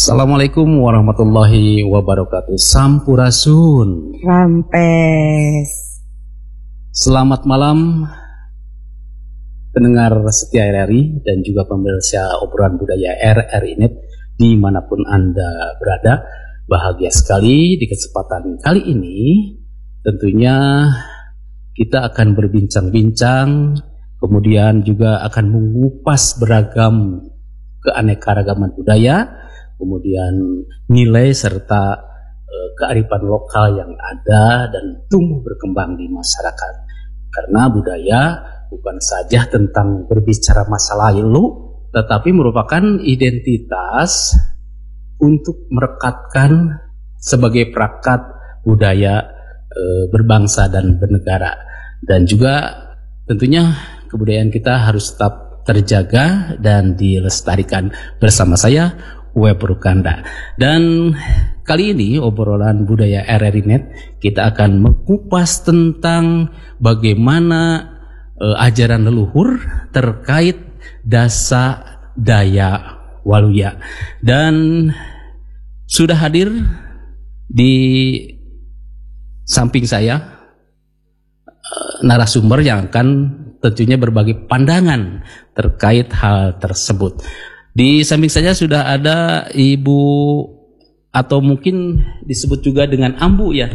Assalamualaikum warahmatullahi wabarakatuh. Sampurasun. Rampes. Selamat malam pendengar setia RRI dan juga pemirsa obrolan budaya RRI Net dimanapun Anda berada. Bahagia sekali di kesempatan kali ini. Tentunya kita akan berbincang-bincang, kemudian juga akan mengupas beragam keanekaragaman budaya, kemudian nilai serta kearifan lokal yang ada dan tumbuh berkembang di masyarakat. Karena budaya bukan saja tentang berbicara masa lalu, tetapi merupakan identitas untuk merekatkan sebagai perangkat budaya berbangsa dan bernegara. Dan juga tentunya kebudayaan kita harus tetap terjaga dan dilestarikan. Bersama saya Web Rukanda. Dan kali ini obrolan budaya RRI Net kita akan mengupas tentang bagaimana ajaran leluhur terkait Dasa Daya Waluya. Dan sudah hadir di samping saya narasumber yang akan tentunya berbagi pandangan terkait hal tersebut. Di samping saya sudah ada Ibu atau mungkin disebut juga dengan Ambu ya.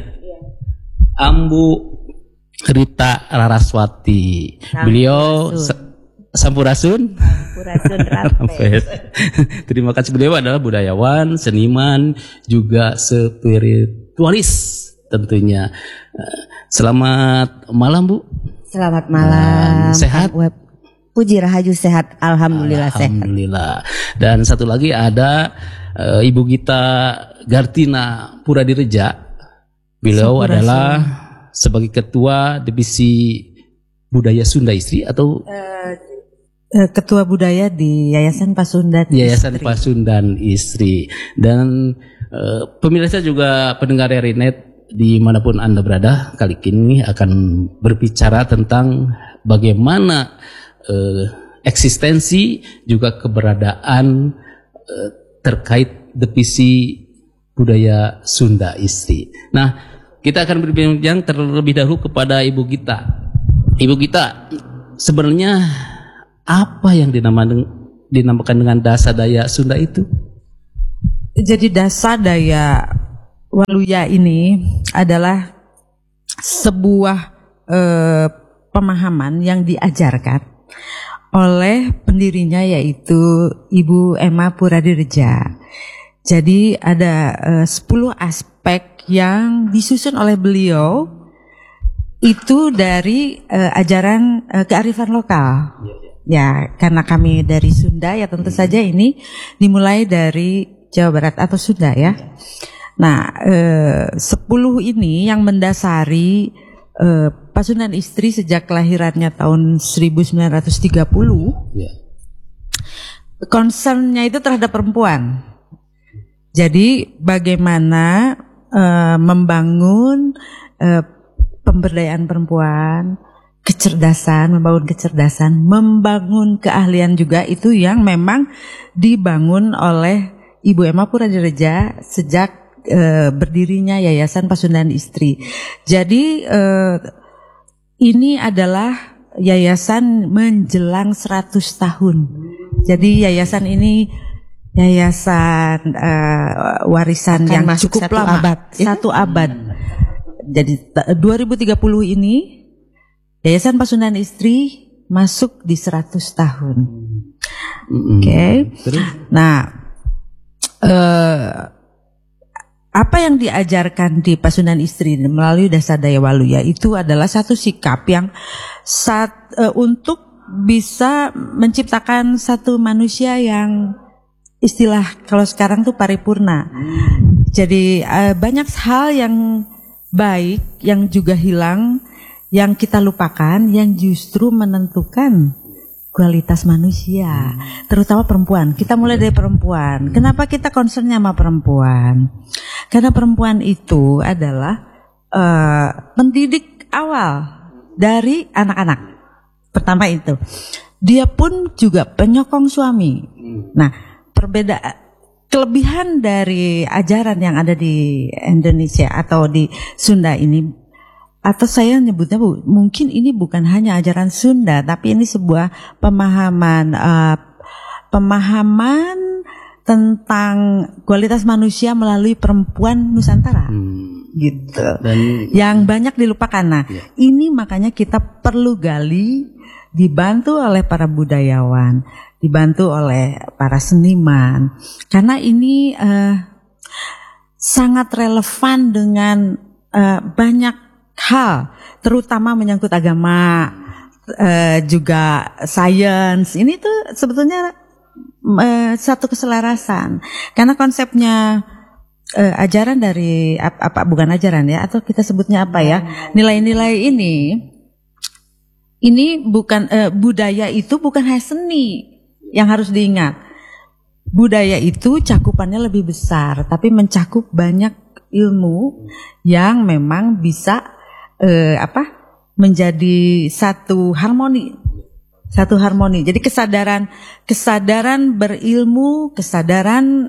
Ambu Rita Raraswati. Beliau Sampurasun. Sampurasun Rampes. Terima kasih, beliau adalah budayawan, seniman, juga spiritualis tentunya. Selamat malam, Bu. Selamat malam. Sehat? Puji Rahayu sehat, alhamdulillah sehat. Alhamdulillah. Dan satu lagi ada Ibu Gita Gartina Puradireja. Beliau adalah sebagai ketua divisi budaya Sunda Istri atau ketua budaya di Yayasan Pasundan Yayasan Pasundan Istri. Dan pemirsa juga pendengar RRI Net dimanapun Anda berada, kali ini akan berbicara tentang bagaimana eksistensi juga keberadaan terkait divisi budaya Sunda Istri. Nah, kita akan berbincang terlebih dahulu kepada Ibu Gita. Ibu Gita, sebenarnya apa yang dinamakan dengan Dasa Daya Sunda itu? Jadi Dasa Daya Waluya ini adalah sebuah pemahaman yang diajarkan oleh pendirinya, yaitu Ibu Emma Puradireja. Jadi ada 10 aspek yang disusun oleh beliau itu dari ajaran kearifan lokal. Ya, karena kami dari Sunda ya tentu saja ini dimulai dari Jawa Barat atau Sunda ya. Nah, 10 ini yang mendasari Pasundan Istri sejak kelahirannya tahun 1930. Concernnya itu terhadap perempuan. Jadi bagaimana membangun pemberdayaan perempuan, membangun kecerdasan, membangun keahlian juga, itu yang memang dibangun oleh Ibu Emma Puradireja sejak berdirinya Yayasan Pasundan Istri. Jadi ini adalah yayasan menjelang 100 tahun. Jadi yayasan ini yayasan warisan akan yang cukup lama, satu abad. Jadi 2030 ini Yayasan Pasundan Istri masuk di 100 tahun. Oke. Nah, apa yang diajarkan di Pasundan Istri melalui Dasa Daya Waluya itu adalah satu sikap yang untuk bisa menciptakan satu manusia yang istilah kalau sekarang tuh paripurna. Jadi banyak hal yang baik yang juga hilang, yang kita lupakan, yang justru menentukan kualitas manusia, terutama perempuan. Kita mulai dari perempuan. Kenapa kita concernnya sama perempuan? Karena perempuan itu adalah pendidik awal dari anak-anak. Pertama itu. Dia pun juga penyokong suami. Nah, kelebihan dari ajaran yang ada di Indonesia atau di Sunda ini, atau saya nyebutnya mungkin ini bukan hanya ajaran Sunda, tapi ini sebuah pemahaman tentang kualitas manusia melalui perempuan Nusantara, gitu. Dan yang banyak dilupakan. Nah, ini makanya kita perlu gali, dibantu oleh para budayawan, dibantu oleh para seniman, karena ini sangat relevan dengan banyak hal, terutama menyangkut agama, juga sains. Ini tuh sebetulnya satu keselarasan, karena konsepnya ajaran dari apa bukan ajaran ya, atau kita sebutnya apa ya, nilai-nilai ini bukan budaya itu bukan hanya seni yang harus diingat. Budaya itu cakupannya lebih besar, tapi mencakup banyak ilmu yang memang bisa menjadi satu harmoni. Jadi kesadaran berilmu, kesadaran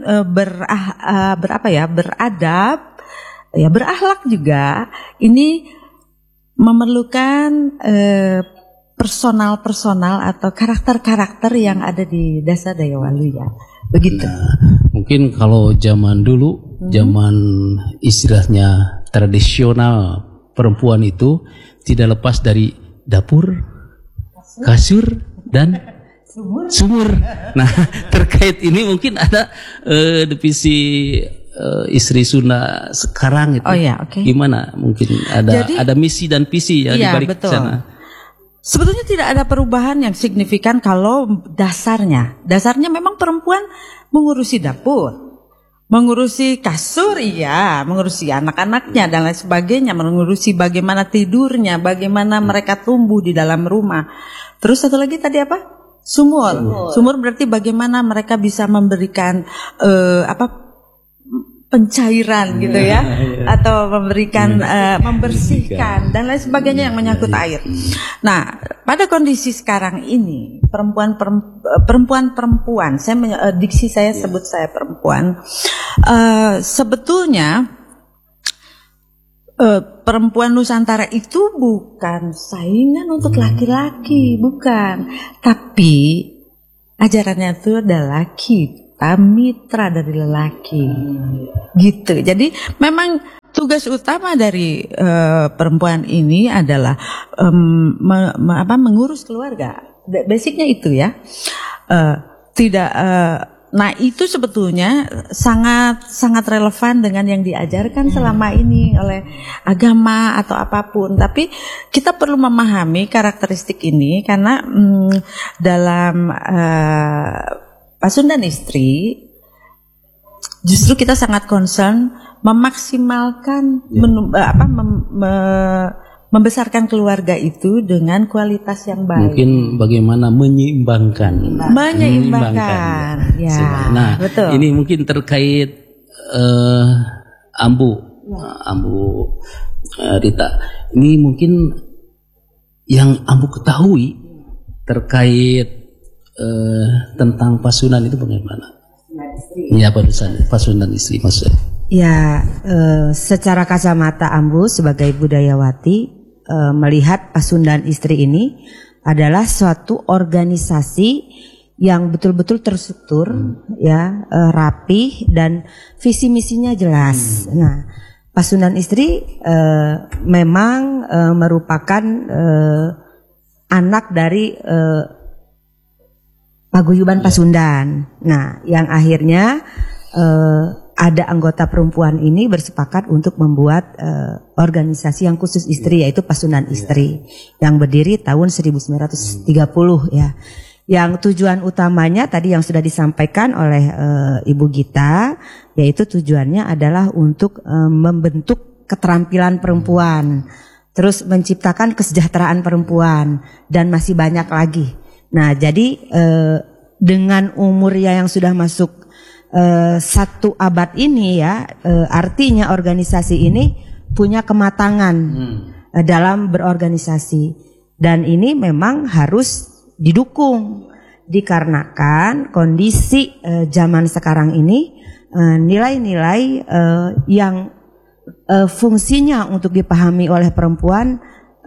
beradab, ya berakhlak juga. Ini memerlukan personal atau karakter-karakter yang ada di Dasa Daya Waluya. Begitu. Nah, mungkin kalau zaman dulu, zaman istilahnya tradisional, perempuan itu tidak lepas dari dapur, kasur, dan sumur. Nah, terkait ini mungkin ada divisi istri Sunda sekarang itu. Oh ya, oke. Gimana? Mungkin ada misi dan visi ya di balik sana. Sebetulnya tidak ada perubahan yang signifikan kalau dasarnya memang perempuan mengurusi dapur, mengurusi kasur, iya, mengurusi anak-anaknya dan lain sebagainya, mengurusi bagaimana tidurnya, bagaimana mereka tumbuh di dalam rumah. Terus satu lagi tadi apa? Sumur berarti bagaimana mereka bisa memberikan pencairan gitu ya, atau memberikan membersihkan dan lain sebagainya yang menyangkut air. Nah, pada kondisi sekarang ini perempuan, diksi saya sebut saya perempuan, sebetulnya perempuan Nusantara itu bukan saingan untuk laki-laki, bukan, tapi ajarannya itu adalah kita mitra dari lelaki, gitu. Jadi memang tugas utama dari perempuan ini adalah mengurus keluarga. Basicnya itu ya. Nah itu sebetulnya sangat relevan dengan yang diajarkan selama ini oleh agama atau apapun. Tapi kita perlu memahami karakteristik ini karena dalam Pasundan Istri justru kita sangat concern memaksimalkan membesarkan keluarga itu dengan kualitas yang baik. Mungkin bagaimana menyeimbangkan. Ya. Nah, betul. Ini mungkin terkait Ambu Rita. Ini mungkin yang Ambu ketahui terkait tentang Pasundan itu bagaimana? Ya, Pasundan Istri maksudnya. Ya, secara kacamata Ambu sebagai budayawati melihat Pasundan Istri ini adalah suatu organisasi yang betul-betul terstruktur, ya, rapih dan visi misinya jelas. Nah, Pasundan Istri memang merupakan anak dari paguyuban Pasundan. Nah, yang akhirnya ada anggota perempuan ini bersepakat untuk membuat organisasi yang khusus istri, yaitu Pasundan Istri, yang berdiri tahun 1930 ya. Yang tujuan utamanya tadi yang sudah disampaikan oleh Ibu Gita, yaitu tujuannya adalah untuk membentuk keterampilan perempuan, terus menciptakan kesejahteraan perempuan, dan masih banyak lagi. Nah, jadi dengan umurnya yang sudah masuk 1 abad ini ya, artinya organisasi ini punya kematangan dalam berorganisasi, dan ini memang harus didukung dikarenakan kondisi zaman sekarang ini nilai-nilai yang fungsinya untuk dipahami oleh perempuan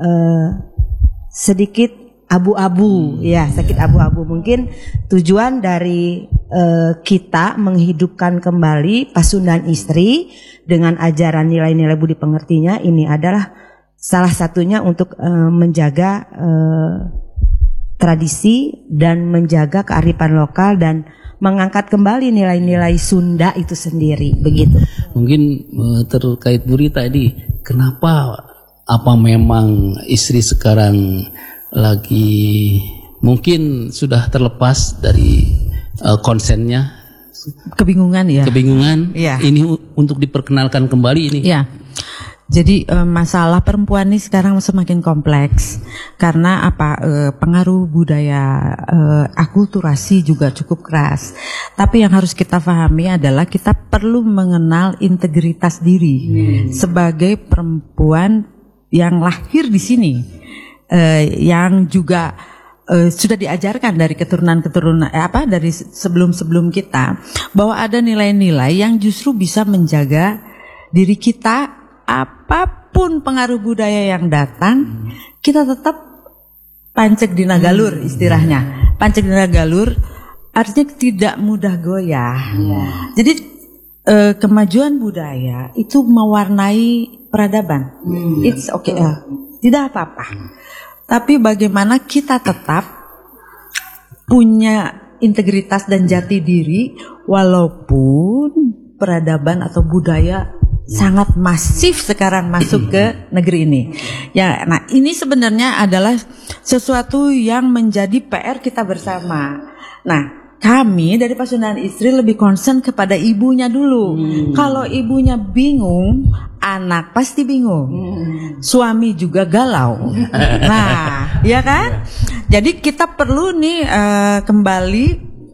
sedikit abu-abu, ya sedikit abu-abu. Mungkin tujuan dari kita menghidupkan kembali Pasundan Istri dengan ajaran nilai-nilai budi pengertinya ini adalah salah satunya untuk menjaga tradisi dan menjaga kearifan lokal dan mengangkat kembali nilai-nilai Sunda itu sendiri, begitu. Mungkin terkait Buri tadi, kenapa apa memang istri sekarang lagi mungkin sudah terlepas dari konsennya, Kebingungan ya. Iya. Ini untuk diperkenalkan kembali ini. Ya. Jadi masalah perempuan ini sekarang semakin kompleks karena pengaruh budaya akulturasi juga cukup keras. Tapi yang harus kita pahami adalah kita perlu mengenal integritas diri sebagai perempuan yang lahir di sini, yang juga sudah diajarkan dari keturunan-keturunan dari sebelum-sebelum kita, bahwa ada nilai-nilai yang justru bisa menjaga diri kita. Apapun pengaruh budaya yang datang, kita tetap pancek dina galur istilahnya. Pancek dina galur artinya tidak mudah goyah. Jadi kemajuan budaya itu mewarnai peradaban. It's okay, tidak apa-apa. Tapi bagaimana kita tetap punya integritas dan jati diri walaupun peradaban atau budaya sangat masif sekarang masuk ke negeri ini. Ya, nah ini sebenarnya adalah sesuatu yang menjadi PR kita bersama. Nah, kami dari Pasundan Istri lebih concern kepada ibunya dulu. Kalau ibunya bingung, anak pasti bingung. Suami juga galau. Nah, ya kan? Jadi kita perlu nih kembali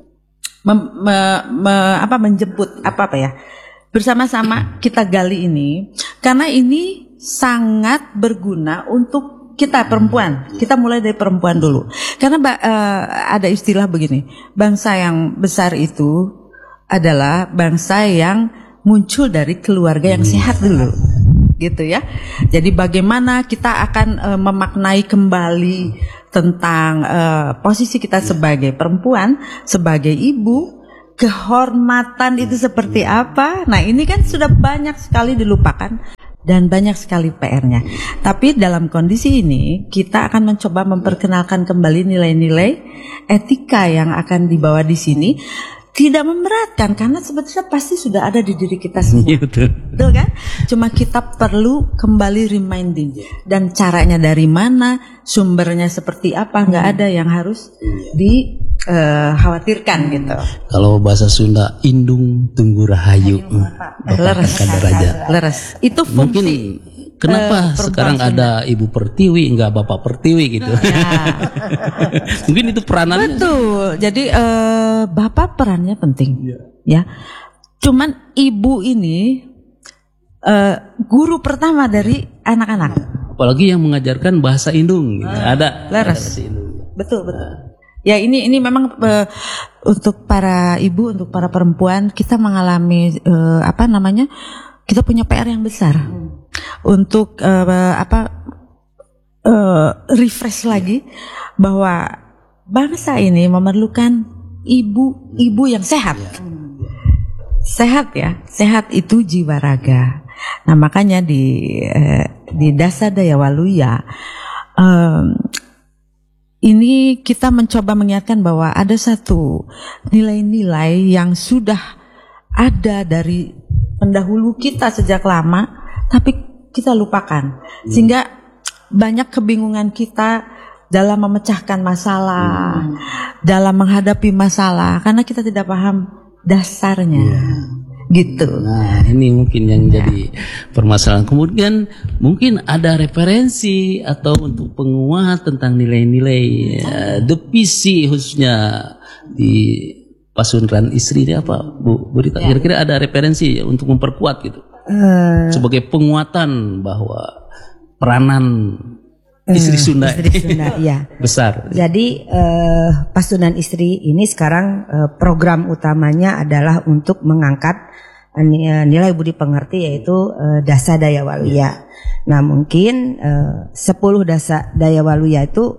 menjemput bersama-sama kita gali ini, karena ini sangat berguna untuk kita perempuan. Kita mulai dari perempuan dulu, karena ada istilah begini, bangsa yang besar itu adalah bangsa yang muncul dari keluarga yang sehat dulu, gitu ya. Jadi bagaimana kita akan memaknai kembali tentang posisi kita sebagai perempuan, sebagai ibu, kehormatan itu seperti apa. Nah ini kan sudah banyak sekali dilupakan dan banyak sekali PR-nya. Tapi dalam kondisi ini kita akan mencoba memperkenalkan kembali nilai-nilai etika yang akan dibawa di sini. Tidak memberatkan karena sebetulnya pasti sudah ada di diri kita semua. Betul kan? Cuma kita perlu kembali reminding. Dan caranya dari mana, sumbernya seperti apa, nggak ada yang harus dikhawatirkan gitu. Kalau bahasa Sunda, indung tunggu rahayu. Leres. Itu fungsi. Mungkin kenapa sekarang ada Ibu Pertiwi, enggak Bapak Pertiwi gitu? Ya. Mungkin itu peranannya. Betul. Jadi Bapak perannya penting, ya. Cuman ibu ini guru pertama dari anak-anak. Apalagi yang mengajarkan bahasa Indung, gitu. Ada. Leres. Betul. Ya ini memang untuk para ibu, untuk para perempuan kita mengalami kita punya PR yang besar. Untuk refresh lagi bahwa bangsa ini memerlukan ibu yang sehat. Sehat itu jiwa raga. Nah makanya di Dasa Daya Waluya ini kita mencoba mengingatkan bahwa ada satu nilai-nilai yang sudah ada dari pendahulu kita sejak lama, tapi kita lupakan, sehingga banyak kebingungan kita dalam memecahkan masalah, dalam menghadapi masalah, karena kita tidak paham dasarnya, gitu. Nah ini mungkin yang jadi permasalahan. Kemudian mungkin ada referensi atau untuk penguat tentang nilai-nilai DPC khususnya di Pasundan Istri ini apa, Bu Rita? Kira-kira ada referensi untuk memperkuat gitu? Sebagai penguatan bahwa peranan istri Sunda. Istri Sunda, ya. Besar. Jadi Pasurunan Istri ini sekarang program utamanya adalah untuk mengangkat nilai budi pengerti, yaitu Dasa Daya Waluya. Nah, mungkin 10 Dasa Daya Waluya itu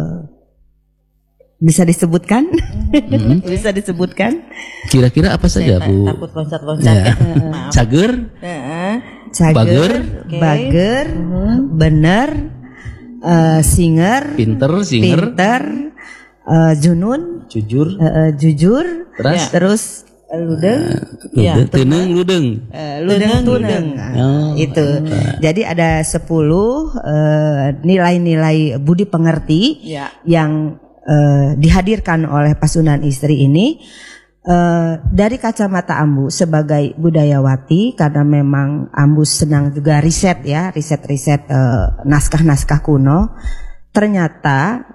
bisa disebutkan? Bisa disebutkan? Kira-kira apa saja, Bu? Takut loncat-loncat. Ya. Maaf. Cager, Cager, Bager, bager, bener, singer, pinter, pinter, junun, jujur, jujur, terus ludeng, teneng, ludeng. ludeng tuneng. Nah, itu. Jadi ada 10 nilai-nilai budi pengerti yang dihadirkan oleh Pasurunan Istri ini. Dari kacamata Ambu sebagai budayawati, karena memang Ambu senang juga riset naskah-naskah kuno. Ternyata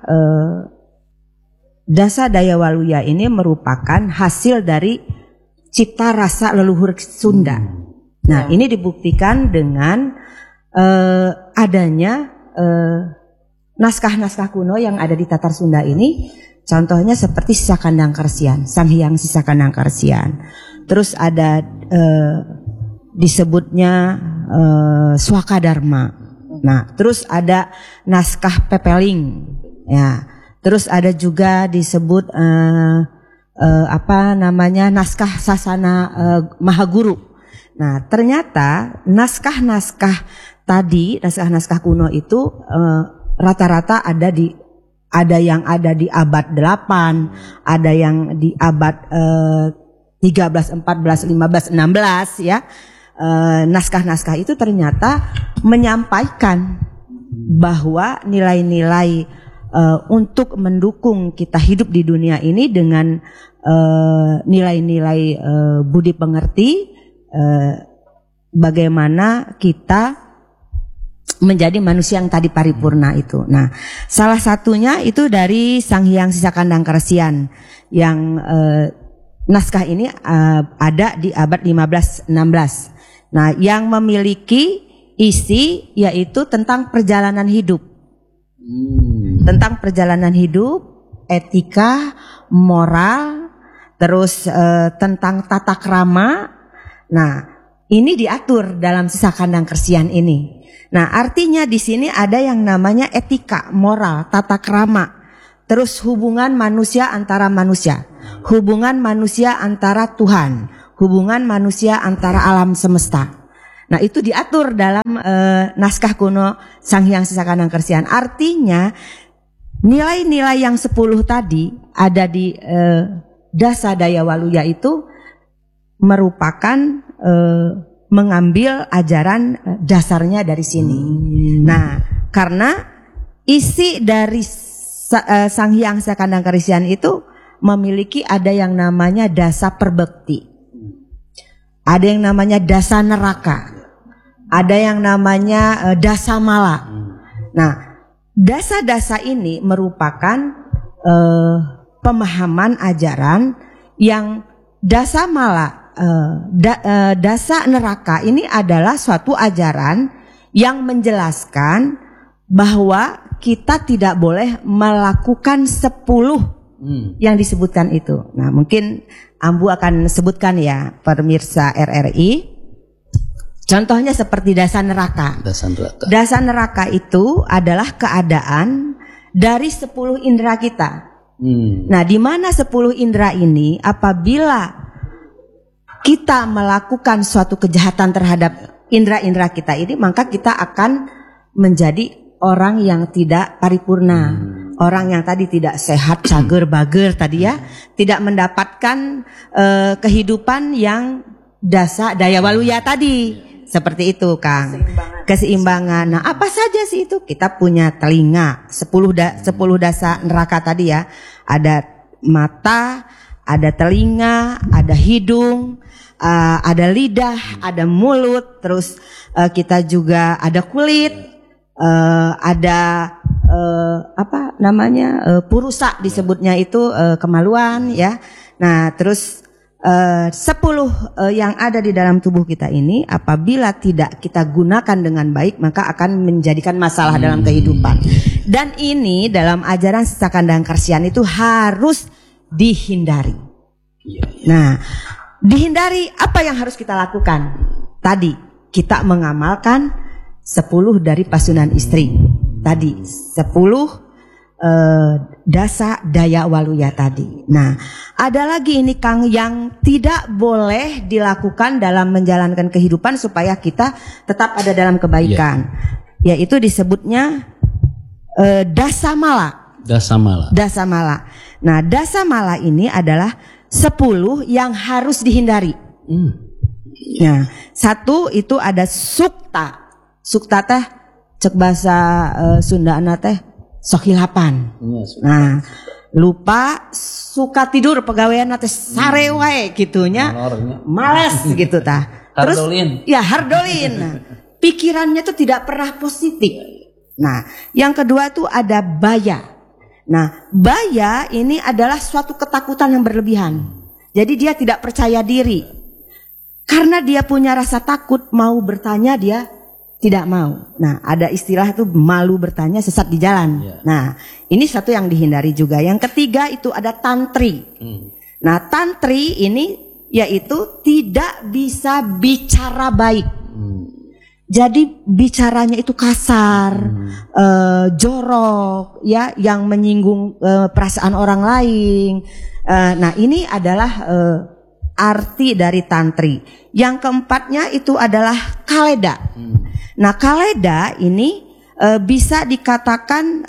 Dasa Daya Waluya ini merupakan hasil dari cipta rasa leluhur Sunda. Nah, ini dibuktikan dengan adanya naskah-naskah kuno yang ada di Tatar Sunda ini. Contohnya seperti Sisa Kandang Kersian, Sang Hyang Sisa Kandang Kersian. Terus ada disebutnya Swakadharma. Nah, terus ada naskah Pepeling. Ya, terus ada juga disebut naskah Sasana Mahaguru. Nah, ternyata naskah-naskah kuno itu rata-rata ada yang ada di abad 8, ada yang di abad 13, 14, 15, 16 ya. Naskah-naskah itu ternyata menyampaikan bahwa nilai-nilai untuk mendukung kita hidup di dunia ini dengan nilai-nilai budi pengerti, bagaimana kita menjadi manusia yang tadi paripurna itu. Nah, salah satunya itu dari Sang Hyang Sisa Kandang Kersian yang naskah ini ada di abad 15-16. Nah, yang memiliki isi yaitu tentang perjalanan hidup. Tentang perjalanan hidup, etika, moral, terus tentang tata krama. Nah, ini diatur dalam Sisa Kandang Kersian ini. Nah, artinya di sini ada yang namanya etika, moral, tata krama. Terus hubungan manusia antara manusia, hubungan manusia antara Tuhan, hubungan manusia antara alam semesta. Nah, itu diatur dalam naskah kuno Sang Hyang Sisa Kandang Kersian. Artinya nilai-nilai yang 10 tadi ada di Dasa Daya Waluya itu merupakan mengambil ajaran dasarnya dari sini. Nah, karena isi dari Sang Hyang Sisa Kandang Kersian itu memiliki ada yang namanya dasa perbekti, ada yang namanya dasa neraka, ada yang namanya dasa mala. Nah, dasa-dasa ini merupakan pemahaman ajaran yang dasa mala. Dasa neraka ini adalah suatu ajaran yang menjelaskan bahwa kita tidak boleh melakukan 10 yang disebutkan itu. Nah, mungkin Ambu akan sebutkan ya, pemirsa RRI. Contohnya seperti dasa neraka. Dasa neraka itu adalah keadaan dari 10 indera kita. Nah, di mana 10 indera ini apabila kita melakukan suatu kejahatan terhadap indera-indera kita ini, maka kita akan menjadi orang yang tidak paripurna, orang yang tadi tidak sehat, cager, bager tadi ya, tidak mendapatkan kehidupan yang Dasa Daya Waluya tadi, seperti itu, Kang. Keseimbangan. Nah, apa saja sih itu? Kita punya telinga, 10 dasa neraka tadi ya, ada mata, ada telinga, ada hidung, ada lidah, ada mulut, terus kita juga ada kulit, ada purusa disebutnya itu kemaluan ya. Nah, terus yang ada di dalam tubuh kita ini apabila tidak kita gunakan dengan baik maka akan menjadikan masalah dalam kehidupan. Dan ini dalam ajaran Sitsakandang Karsian itu harus dihindari. Nah, dihindari apa yang harus kita lakukan? Tadi kita mengamalkan 10 dari pasunan istri. Tadi 10 dasa daya waluya tadi. Nah, ada lagi ini Kang yang tidak boleh dilakukan dalam menjalankan kehidupan supaya kita tetap ada dalam kebaikan. Yaitu disebutnya dasa mala. Dasa mala. Dasa mala. Nah, dasa mala ini adalah 10 yang harus dihindari. Nah, 1 itu ada sukta. Sukta teh cek bahasa Sundana teh sok hilapan. Nah, lupa, suka tidur pegawaian teh sare wae gitunya. Males gitu tah. Terus hardolin. Nah, pikirannya tuh tidak pernah positif. Nah, yang kedua tuh ada baya. Nah, baya ini adalah suatu ketakutan yang berlebihan. Jadi dia tidak percaya diri. Karena dia punya rasa takut mau bertanya dia tidak mau. Nah, ada istilah itu malu bertanya sesat di jalan. Nah, ini satu yang dihindari juga. Yang ketiga itu ada tantri. Nah, tantri ini yaitu tidak bisa bicara baik. Jadi bicaranya itu kasar, jorok, ya, yang menyinggung perasaan orang lain. Nah, ini adalah arti dari tantri. Yang keempatnya itu adalah kaleda. Nah, kaleda ini bisa dikatakan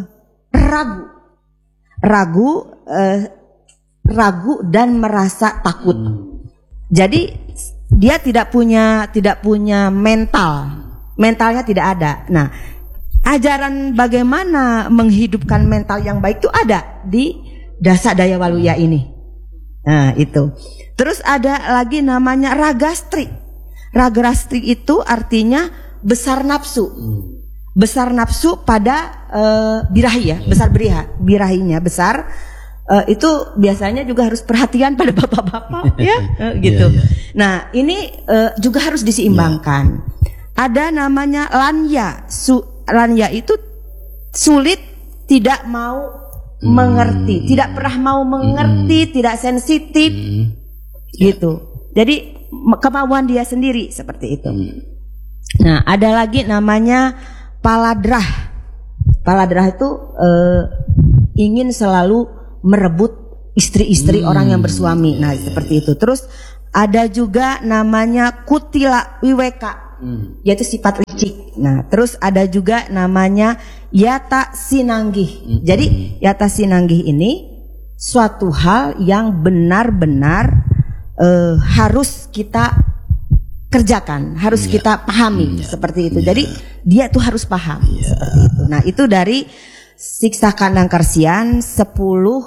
ragu dan merasa takut. Jadi dia tidak punya mentalnya tidak ada. Nah, ajaran bagaimana menghidupkan mental yang baik itu ada di dasa daya waluya ini. Nah, itu. Terus ada lagi namanya ragastri. Ragastri itu artinya besar nafsu. Besar nafsu pada birahi ya, besar birahinya besar. Itu biasanya juga harus perhatian pada bapak-bapak ya, gitu. Nah, ini juga harus diseimbangkan. Ada namanya lanya. Lanya itu sulit, tidak mau mengerti, tidak pernah mau mengerti, tidak sensitif, gitu. Jadi kemauan dia sendiri seperti itu. Nah, ada lagi namanya paladrah. Paladrah itu ingin selalu merebut istri-istri orang yang bersuami. Nah, seperti itu. Terus ada juga namanya kutila wiweka, yaitu sifat licik. Nah, terus ada juga namanya yata sinanggih. Jadi yata sinanggih ini suatu hal yang benar-benar harus kita kerjakan, harus kita pahami seperti itu. Jadi dia tuh harus paham seperti itu. Nah, itu dari Sitsakandang Karsian 10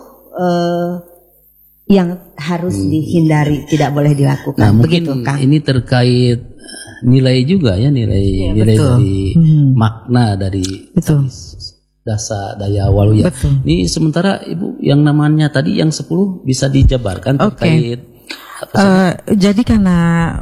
yang harus dihindari, tidak boleh dilakukan. Nah, begitu, mungkin Kang. ini terkait nilai juga ya, nilai dari makna dari dasa daya waluya. Ini sementara Ibu yang namanya tadi yang 10 bisa dijabarkan terkait jadi karena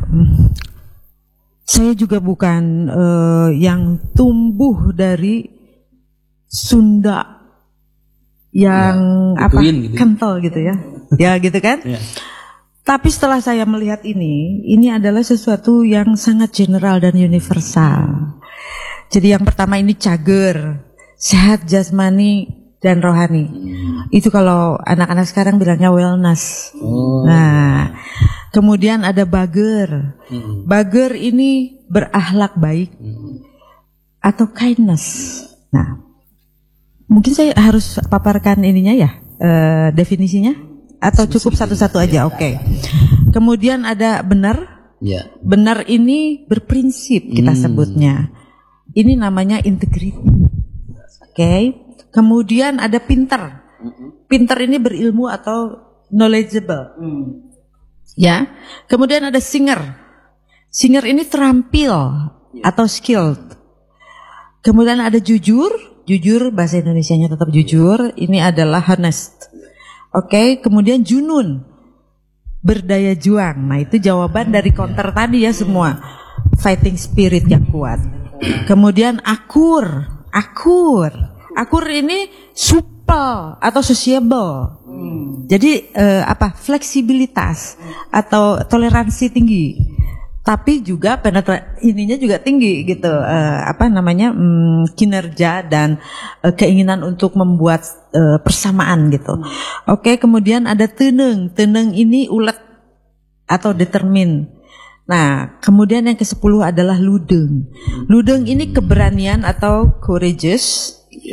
saya juga bukan yang tumbuh dari Sunda yang gitu. kental gitu ya. Ya gitu kan? Tapi setelah saya melihat ini adalah sesuatu yang sangat general dan universal. Jadi yang pertama ini cager, sehat jasmani dan rohani. Itu kalau anak-anak sekarang bilangnya wellness. Nah, kemudian ada bager. Bager ini berakhlak baik atau kindness. Nah, mungkin saya harus paparkan ininya ya, definisinya, atau cukup satu-satu aja. Oke. Kemudian ada benar. Benar ini berprinsip kita sebutnya. Ini namanya integrity. Oke. Kemudian ada pinter. Pinter ini berilmu atau knowledgeable. Ya. Kemudian ada singer. Singer ini terampil atau skilled. Kemudian ada jujur. Jujur bahasa Indonesianya tetap jujur. Ini adalah honest. Oke. Kemudian junun. berdaya juang. Nah, itu jawaban dari counter tadi ya semua. Fighting spirit yang kuat. Kemudian akur. Akur ini supel atau sociable. Jadi fleksibilitas atau toleransi tinggi. Tapi juga ininya juga tinggi gitu, kinerja dan keinginan untuk membuat persamaan gitu. Oke, kemudian ada teneng ini ulet atau determin. Nah, kemudian yang ke-10 adalah ludeng. Ludeng ini keberanian atau courageous,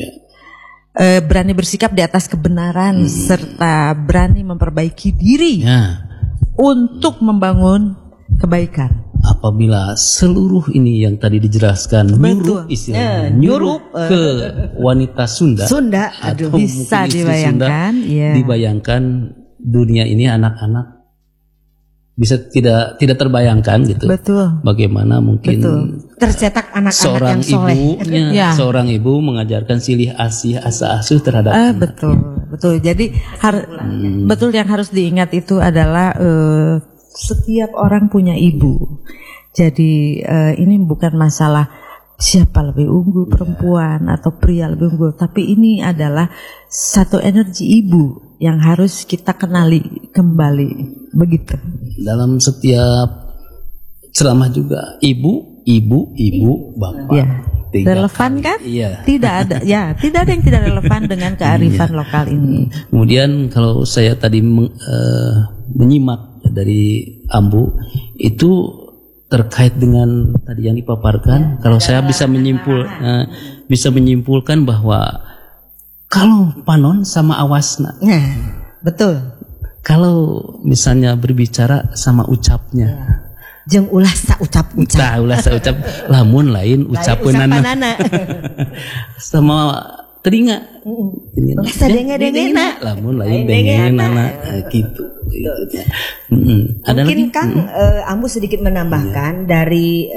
berani bersikap di atas kebenaran serta berani memperbaiki diri untuk membangun kebaikan. Apabila seluruh ini yang tadi dijelaskan nyurup istilahnya, nyurup ke wanita Sunda atau bisa dibayangkan, dibayangkan dunia ini anak-anak bisa tidak terbayangkan gitu. Betul. Bagaimana mungkin tercetak anak-anak yang soleh. Seorang ibu mengajarkan silih asih asa asuh terhadap anak. Betul. Jadi betul yang harus diingat itu adalah setiap orang punya ibu. Jadi ini bukan masalah siapa lebih unggul, perempuan atau pria lebih unggul, tapi ini adalah satu energi ibu yang harus kita kenali kembali, begitu. Dalam setiap ceramah juga ibu, bapak. Ya. Relevan kan? Iya. Tidak ada yang tidak relevan dengan kearifan lokal ini. Kemudian kalau saya tadi menyimak dari Ambu itu terkait dengan tadi yang dipaparkan, kalau saya bisa menyimpulkan bahwa kalau panon sama awasna. Betul. Kalau misalnya berbicara sama ucapnya. Jeung ulah saucap-ucap. Lamun lain ucapeunana. Sama telinga. Rasa denge-dengena. Lamun lain dengenana gitu. Mungkin Kang Ambu sedikit menambahkan dari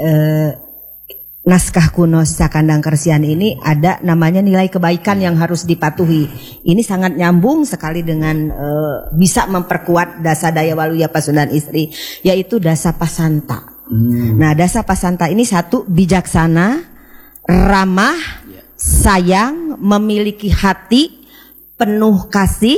naskah kuno Sakandang Kersian ini ada namanya nilai kebaikan yang harus dipatuhi. Ini sangat nyambung sekali dengan bisa memperkuat dasa daya waluya Pasundan Istri, yaitu dasa pasanta. Nah, dasa pasanta ini satu, bijaksana, ramah, sayang, memiliki hati, penuh kasih,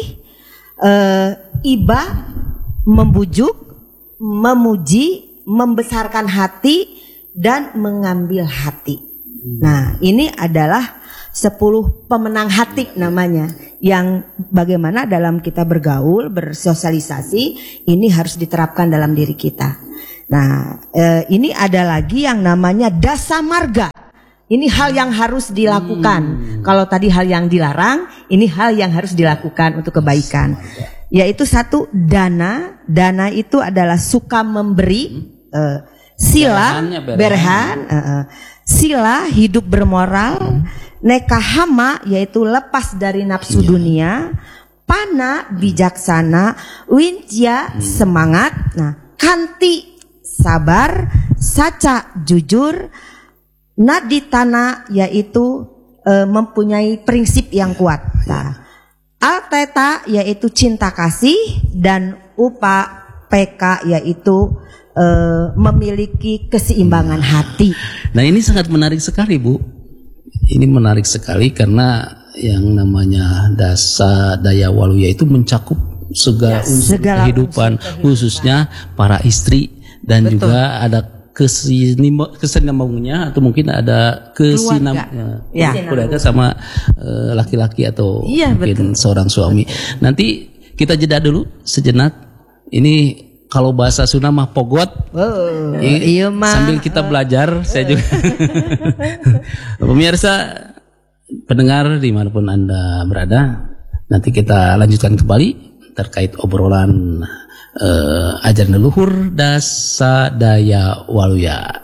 iba, membujuk, memuji, membesarkan hati, dan mengambil hati. Nah, ini adalah 10 pemenang hati namanya, yang bagaimana dalam kita bergaul, bersosialisasi, ini harus diterapkan dalam diri kita. Nah, ini ada lagi yang namanya dasa marga. Ini hal yang harus dilakukan. Kalau tadi hal yang dilarang, ini hal yang harus dilakukan untuk kebaikan. Yaitu satu, dana. Dana itu adalah suka memberi, sila, berhan, sila, hidup bermoral, nekahama, yaitu lepas dari nafsu dunia, pana, bijaksana, wincia, semangat, kanti, sabar, saca, jujur, naditana, yaitu mempunyai prinsip yang kuat. Alteta, yaitu cinta kasih, dan upa, PK, yaitu memiliki keseimbangan hati. Nah, ini sangat menarik sekali, Bu. Ini menarik sekali karena yang namanya dasa daya waluya itu mencakup segala unsur kehidupan, khususnya para istri, dan juga ada kesinambungannya atau mungkin ada keluarga sama laki-laki atau mungkin seorang suami. Nanti kita jeda dulu sejenak. Ini kalau bahasa Sunda mah pogot. Iya mah. Sambil kita belajar, saya juga. Pemirsa, pendengar dimanapun Anda berada, nanti kita lanjutkan kembali terkait obrolan ajaran leluhur dasa daya waluya.